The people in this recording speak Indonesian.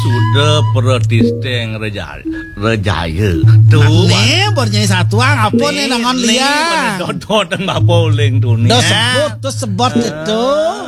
Sudah pertisteng rejaya. Tuh. Nih, bornyai satu ngapun nih nangon liya. Dodot dan baboling tuh nih. Dos sebut itu.